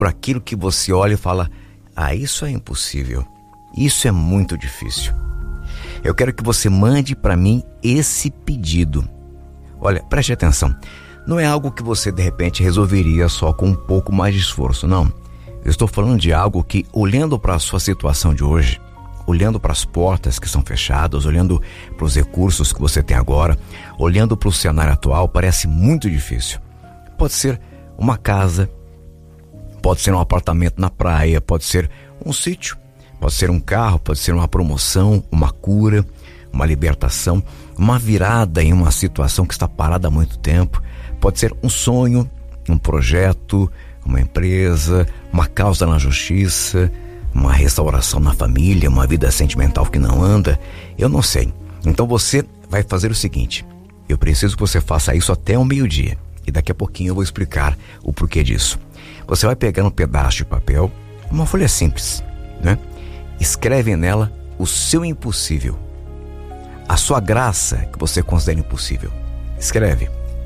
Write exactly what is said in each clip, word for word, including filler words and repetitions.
por aquilo que você olha e fala: ah, isso é impossível, isso é muito difícil. Eu quero que você mande para mim esse pedido. Olha, preste atenção, não é algo que você de repente resolveria só com um pouco mais de esforço, não. Eu estou falando de algo que, olhando para a sua situação de hoje, olhando para as portas que são fechadas, olhando para os recursos que você tem agora, olhando para o cenário atual, parece muito difícil. Pode ser uma casa, pode ser um apartamento na praia, pode ser um sítio, pode ser um carro, pode ser uma promoção, uma cura, uma libertação, uma virada em uma situação que está parada há muito tempo. Pode ser um sonho, um projeto, uma empresa, uma causa na justiça, uma restauração na família, uma vida sentimental que não anda, eu não sei. Então você vai fazer o seguinte: eu preciso que você faça isso até o meio-dia, e daqui a pouquinho eu vou explicar o porquê disso. Você vai pegar um pedaço de papel, uma folha simples, né? Escreve nela o seu impossível, a sua graça que você considera impossível. Escreve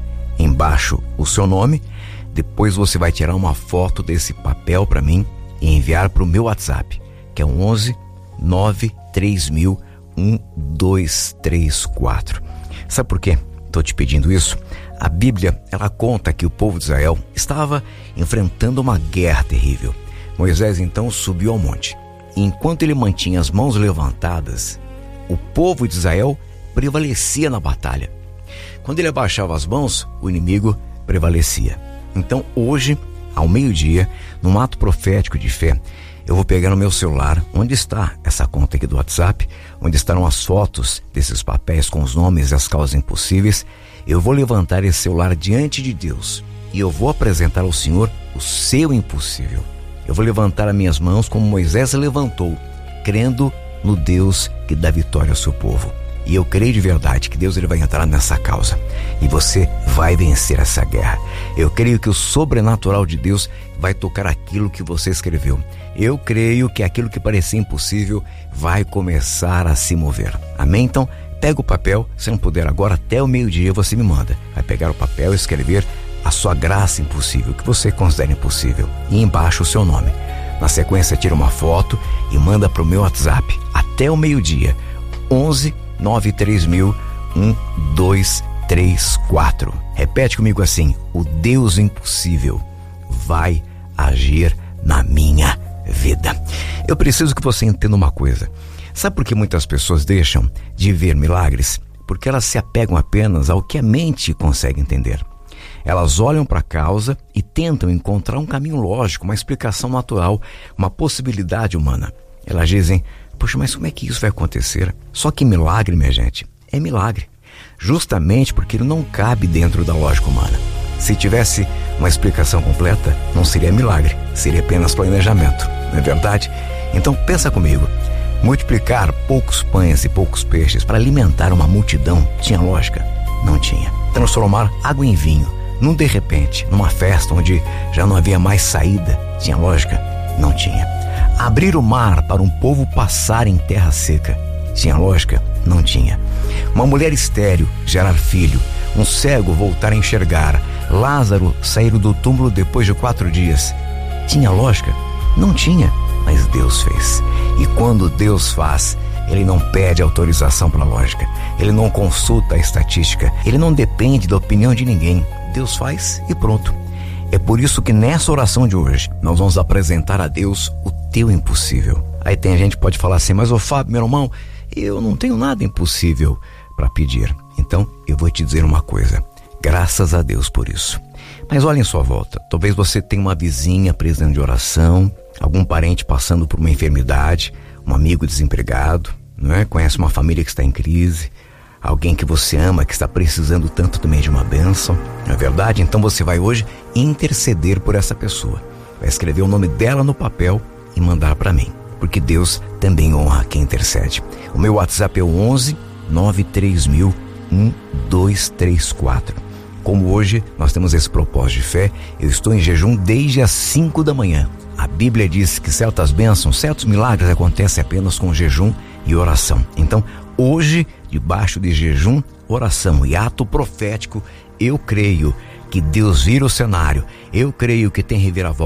embaixo o seu nome. Depois você vai tirar uma foto desse papel para mim e enviar para o meu WhatsApp, que é o onze nove três mil um dois três quatro. Sabe por quê estou te pedindo isso? A Bíblia, ela conta que o povo de Israel estava enfrentando uma guerra terrível. Moisés então subiu ao monte, e enquanto ele mantinha as mãos levantadas, o povo de Israel prevalecia na batalha. Quando ele abaixava as mãos, o inimigo prevalecia. Então hoje, ao meio-dia, num ato profético de fé, eu vou pegar no meu celular, onde está essa conta aqui do WhatsApp, onde estarão as fotos desses papéis com os nomes e as causas impossíveis. Eu vou levantar esse celular diante de Deus e eu vou apresentar ao Senhor o seu impossível. Eu vou levantar as minhas mãos como Moisés levantou, crendo no Deus que dá vitória ao seu povo. E eu creio de verdade que Deus ele vai entrar nessa causa e você vai vencer essa guerra. Eu creio que o sobrenatural de Deus vai tocar aquilo que você escreveu. Eu creio que aquilo que parecia impossível vai começar a se mover. Amém? Então, pega o papel, se não puder agora, até o meio-dia você me manda. Vai pegar o papel e escrever a sua graça impossível, que você considera impossível, e embaixo o seu nome. Na sequência, tira uma foto e manda para o meu WhatsApp até o meio-dia, onze nove três mil um dois três quatro. Repete comigo assim: o Deus impossível vai agir na minha vida. Eu preciso que você entenda uma coisa. Sabe por que muitas pessoas deixam de ver milagres? Porque elas se apegam apenas ao que a mente consegue entender. Elas olham para a causa e tentam encontrar um caminho lógico, uma explicação natural, uma possibilidade humana. Elas dizem: poxa, mas como é que isso vai acontecer? Só que milagre, minha gente, é milagre. Justamente porque ele não cabe dentro da lógica humana. Se tivesse uma explicação completa, não seria milagre, seria apenas planejamento, não é verdade? Então pensa comigo, multiplicar poucos pães e poucos peixes para alimentar uma multidão tinha lógica? Não tinha. Transformar água em vinho, num de repente, numa festa onde já não havia mais saída, tinha lógica? Não tinha. Abrir o mar para um povo passar em terra seca, tinha lógica? Não tinha. Uma mulher estéril gerar filho, um cego voltar a enxergar, Lázaro sair do túmulo depois de quatro dias, tinha lógica? Não tinha, mas Deus fez. E quando Deus faz, Ele não pede autorização para a lógica, Ele não consulta a estatística, Ele não depende da opinião de ninguém. Deus faz e pronto. É por isso que nessa oração de hoje, nós vamos apresentar a Deus o teu impossível. Aí tem gente que pode falar assim: mas ô Fábio, meu irmão, eu não tenho nada impossível para pedir. Então eu vou te dizer uma coisa, graças a Deus por isso. Mas olha em sua volta, talvez você tenha uma vizinha precisando de oração, algum parente passando por uma enfermidade, um amigo desempregado, não é? Conhece uma família que está em crise, alguém que você ama que está precisando tanto também de uma bênção, não é verdade? Então você vai hoje interceder por essa pessoa, vai escrever o nome dela no papel e mandar para mim, porque Deus também honra quem intercede. O meu WhatsApp é o onze nove três mil um dois três quatro. Como hoje nós temos esse propósito de fé, eu estou em jejum desde as cinco da manhã. A Bíblia diz que certas bênçãos, certos milagres acontecem apenas com jejum e oração. Então, hoje, debaixo de jejum, oração e ato profético, eu creio que Deus vira o cenário, eu creio que tem reviravolta,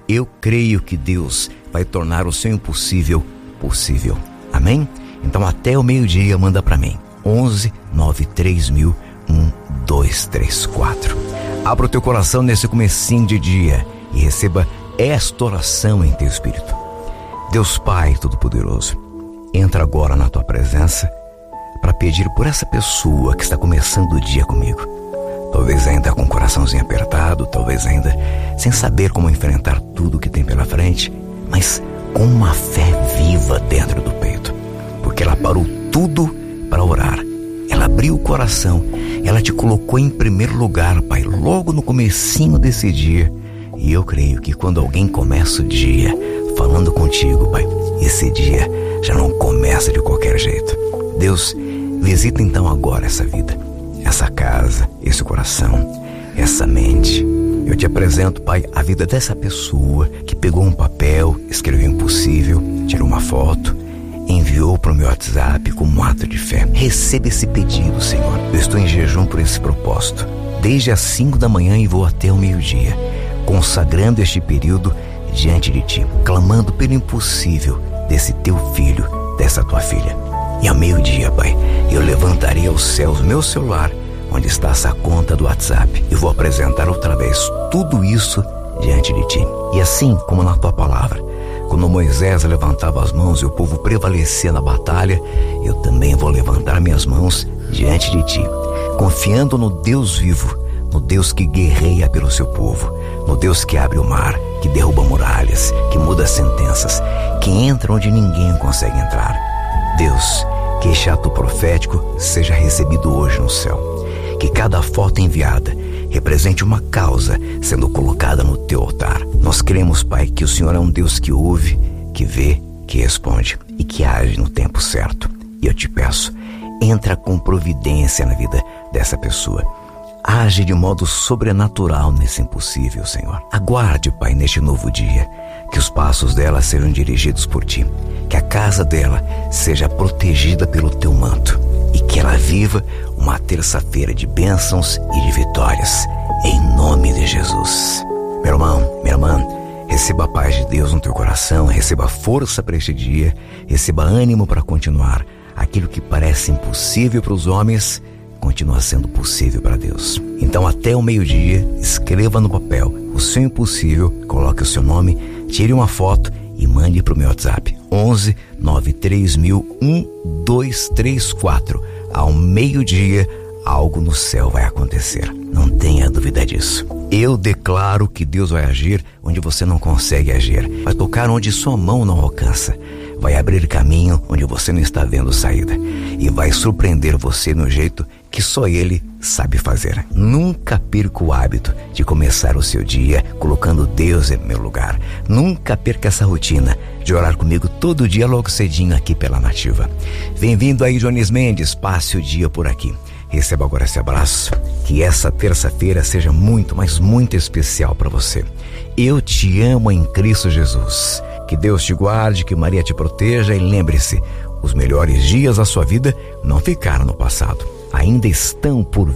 Eu creio que Deus vai tornar o seu impossível possível. Amém? Então até o meio-dia manda para mim. onze nove três mil um dois três quatro. Abra o teu coração nesse comecinho de dia e receba esta oração em teu espírito. Deus Pai Todo-Poderoso, entra agora na tua presença para pedir por essa pessoa que está começando o dia comigo. Talvez ainda com o coraçãozinho apertado, talvez ainda sem saber como enfrentar tudo que tem pela frente, mas com uma fé viva dentro do peito, porque ela parou tudo para orar. Ela abriu o coração, ela te colocou em primeiro lugar, Pai, logo no comecinho desse dia. E eu creio que quando alguém começa o dia falando contigo, Pai, esse dia já não começa de qualquer jeito. Deus, visita então agora essa vida, essa casa, esse coração, essa mente. Eu te apresento, Pai, a vida dessa pessoa que pegou um papel, escreveu impossível, tirou uma foto, enviou para o meu WhatsApp como um ato de fé. Receba esse pedido, Senhor. Eu estou em jejum por esse propósito, desde as cinco da manhã e vou até o meio-dia, consagrando este período diante de Ti, clamando pelo impossível desse Teu filho, dessa Tua filha. E ao meio-dia, Pai, eu levantarei aos céus meu celular, onde está essa conta do WhatsApp, e vou apresentar outra vez tudo isso diante de Ti. E assim como na Tua palavra, quando Moisés levantava as mãos e o povo prevalecia na batalha, eu também vou levantar minhas mãos diante de Ti, confiando no Deus vivo, no Deus que guerreia pelo seu povo, no Deus que abre o mar, que derruba muralhas, que muda sentenças, que entra onde ninguém consegue entrar. Deus, que este ato profético seja recebido hoje no céu. Que cada foto enviada represente uma causa sendo colocada no teu altar. Nós cremos, Pai, que o Senhor é um Deus que ouve, que vê, que responde e que age no tempo certo. E eu te peço, entra com providência na vida dessa pessoa. Age de modo sobrenatural nesse impossível, Senhor. Aguarde, Pai, neste novo dia, que os passos dela sejam dirigidos por Ti, que a casa dela seja protegida pelo Teu manto e que ela viva uma terça-feira de bênçãos e de vitórias, em nome de Jesus. Meu irmão, minha irmã, receba a paz de Deus no teu coração, receba força para este dia, receba ânimo para continuar. Aquilo que parece impossível para os homens continua sendo possível para Deus. Então até o meio-dia, escreva no papel o seu impossível, coloque o seu nome, tire uma foto e mande para o meu WhatsApp onze nove três mil um dois três quatro. Ao meio-dia, algo no céu vai acontecer. Não tenha dúvida disso. Eu declaro que Deus vai agir onde você não consegue agir. Vai tocar onde sua mão não alcança. Vai abrir caminho onde você não está vendo saída. E vai surpreender você no jeito que só Ele sabe fazer. Nunca perca o hábito de começar o seu dia colocando Deus em primeiro lugar. Nunca perca essa rotina de orar comigo todo dia logo cedinho aqui pela Nativa. Bem-vindo aí, Jones Mendes. Passe o dia por aqui. Receba agora esse abraço. Que essa terça-feira seja muito, mas muito especial para você. Eu te amo em Cristo Jesus. Que Deus te guarde, que Maria te proteja e lembre-se, os melhores dias da sua vida não ficaram no passado, ainda estão por vir.